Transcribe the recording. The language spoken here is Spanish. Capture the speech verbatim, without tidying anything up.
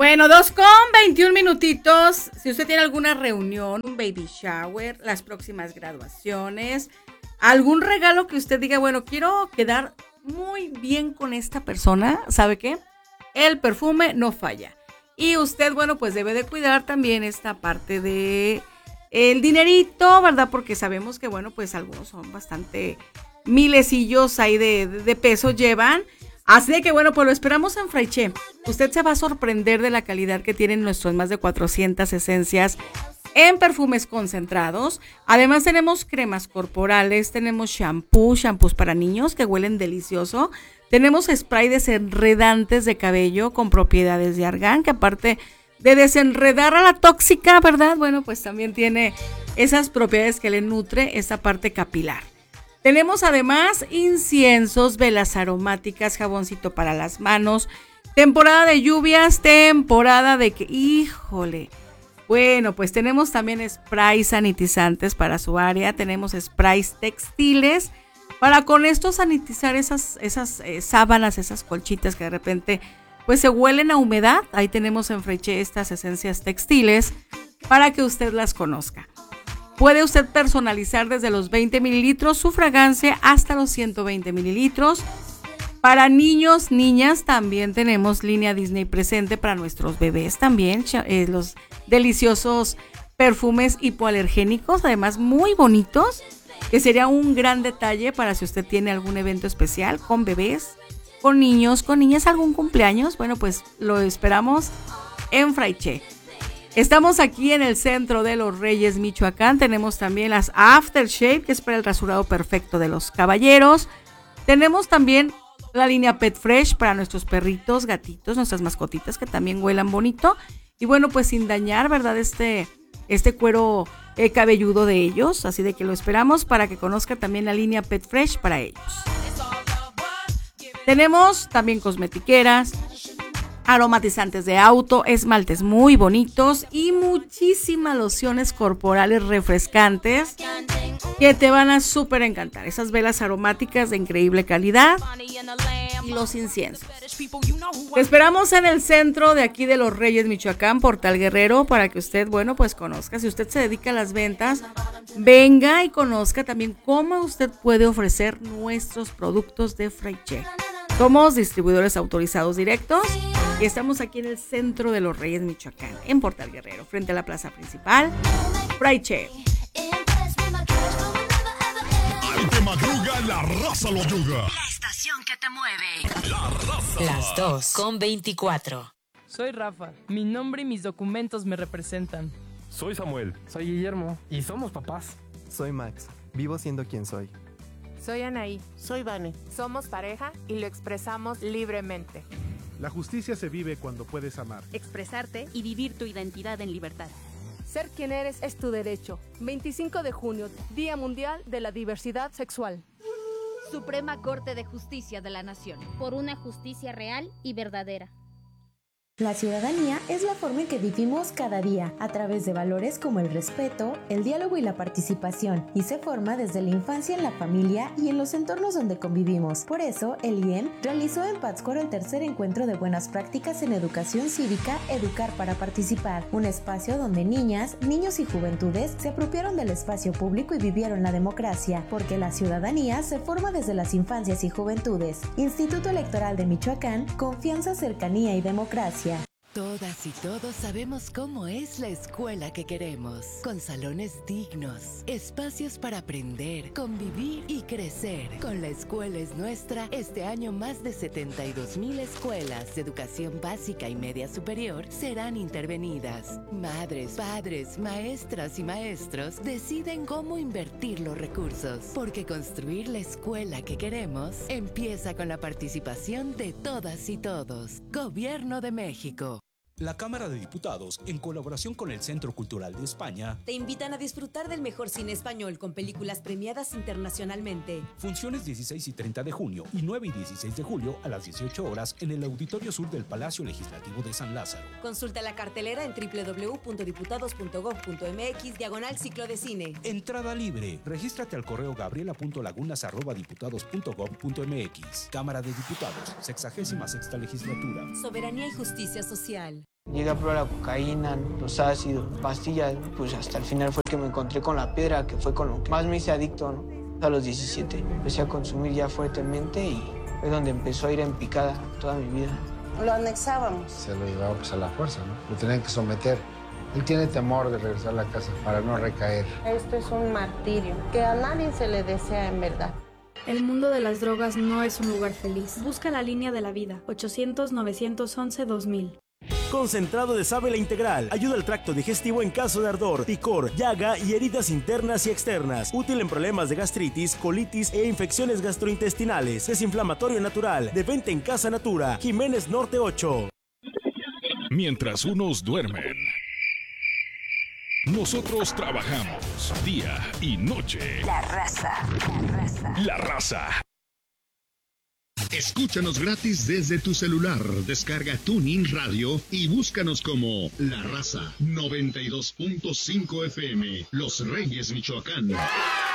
Bueno, dos con veintiún minutitos. Si usted tiene alguna reunión, un baby shower, las próximas graduaciones, algún regalo que usted diga, bueno, quiero quedar muy bien con esta persona, ¿sabe qué? El perfume no falla. Y usted, bueno, pues debe de cuidar también esta parte de el dinerito, ¿verdad? Porque sabemos que, bueno, pues algunos son bastante milecillos ahí de, de, de peso llevan. Así de que bueno, pues lo esperamos en Fraiche. Usted se va a sorprender de la calidad que tienen nuestros más de cuatrocientas esencias en perfumes concentrados. Además tenemos cremas corporales, tenemos shampoo, shampoos para niños que huelen delicioso. Tenemos spray desenredantes de cabello con propiedades de argán, que aparte de desenredar a la tóxica, ¿verdad? Bueno, pues también tiene esas propiedades que le nutre esa parte capilar. Tenemos además inciensos, velas aromáticas, jaboncito para las manos, temporada de lluvias, temporada de que, híjole, bueno, pues tenemos también sprays sanitizantes para su área, tenemos sprays textiles para con esto sanitizar esas, esas eh, sábanas, esas colchitas que de repente pues se huelen a humedad. Ahí tenemos en Fraiche estas esencias textiles para que usted las conozca. Puede usted personalizar desde los veinte mililitros su fragancia hasta los ciento veinte mililitros. Para niños, niñas, también tenemos línea Disney presente para nuestros bebés también. Eh, los deliciosos perfumes hipoalergénicos, además muy bonitos, que sería un gran detalle para si usted tiene algún evento especial con bebés, con niños, con niñas, algún cumpleaños. Bueno, pues lo esperamos en Fraiche. Estamos aquí en el centro de Los Reyes, Michoacán. Tenemos también las Aftershave, que es para el rasurado perfecto de los caballeros. Tenemos también la línea Pet Fresh para nuestros perritos, gatitos, nuestras mascotitas que también huelan bonito. Y bueno, pues sin dañar, ¿verdad? Este, este cuero eh, cabelludo de ellos. Así de que lo esperamos para que conozca también la línea Pet Fresh para ellos. Tenemos también cosmetiqueras, aromatizantes de auto, esmaltes muy bonitos y muchísimas lociones corporales refrescantes que te van a súper encantar. Esas velas aromáticas de increíble calidad y los inciensos. Te esperamos en el centro de aquí de Los Reyes, Michoacán, Portal Guerrero, para que usted, bueno, pues conozca. Si usted se dedica a las ventas, venga y conozca también cómo usted puede ofrecer nuestros productos de Fraiche. Somos distribuidores autorizados directos y estamos aquí en el centro de Los Reyes, Michoacán, en Portal Guerrero, frente a la plaza principal. Fraiche. Al que madruga, la raza lo yuga. La estación que te mueve. La raza. Las dos con veinticuatro. Soy Rafa. Mi nombre y mis documentos me representan. Soy Samuel. Soy Guillermo. Y somos papás. Soy Max. Vivo siendo quien soy. Soy Anaí. Soy Vane. Somos pareja y lo expresamos libremente. La justicia se vive cuando puedes amar, expresarte y vivir tu identidad en libertad. Ser quien eres es tu derecho. veinticinco de junio, Día Mundial de la Diversidad Sexual. Suprema Corte de Justicia de la Nación. Por una justicia real y verdadera. La ciudadanía es la forma en que vivimos cada día, a través de valores como el respeto, el diálogo y la participación, y se forma desde la infancia en la familia y en los entornos donde convivimos. Por eso, el I E M realizó en Pátzcuaro el tercer encuentro de buenas prácticas en educación cívica, Educar para Participar, un espacio donde niñas, niños y juventudes se apropiaron del espacio público y vivieron la democracia, porque la ciudadanía se forma desde las infancias y juventudes. Instituto Electoral de Michoacán, confianza, cercanía y democracia. Todas y todos sabemos cómo es la escuela que queremos, con salones dignos, espacios para aprender, convivir y crecer. Con La Escuela es Nuestra, este año más de setenta y dos mil escuelas de educación básica y media superior serán intervenidas. Madres, padres, maestras y maestros deciden cómo invertir los recursos, porque construir la escuela que queremos empieza con la participación de todas y todos. Gobierno de México. La Cámara de Diputados, en colaboración con el Centro Cultural de España, te invitan a disfrutar del mejor cine español con películas premiadas internacionalmente. Funciones dieciséis y treinta de junio y nueve y dieciséis de julio a las dieciocho horas en el Auditorio Sur del Palacio Legislativo de San Lázaro. Consulta la cartelera en doble u doble u doble u punto diputados punto gob punto mx diagonal ciclo de cine. Entrada libre. Regístrate al correo gabriela punto lagunas arroba diputados punto gob punto mx. Cámara de Diputados, sexagésima sexta legislatura. Soberanía y justicia social. Llegué a probar la cocaína, los ácidos, pastillas, pues hasta el final fue que me encontré con la piedra, que fue con lo que más me hice adicto, ¿no? A los diecisiete empecé a consumir ya fuertemente y fue donde empezó a ir en picada toda mi vida. Lo anexábamos. Se lo llevaba pues a la fuerza, ¿no? Lo tenían que someter. Él tiene temor de regresar a la casa para no recaer. Esto es un martirio que a nadie se le desea en verdad. El mundo de las drogas no es un lugar feliz. Busca la línea de la vida. ochocientos, novecientos once, dos mil. Concentrado de sábila integral. Ayuda al tracto digestivo en caso de ardor, picor, llaga y heridas internas y externas. Útil en problemas de gastritis, colitis e infecciones gastrointestinales. Desinflamatorio natural. De venta en Casa Natura. Jiménez Norte ocho. Mientras unos duermen, nosotros trabajamos día y noche. La raza, la raza. La raza. Escúchanos gratis desde tu celular. Descarga TuneIn Radio y búscanos como La Raza noventa y dos punto cinco F M, Los Reyes, Michoacán.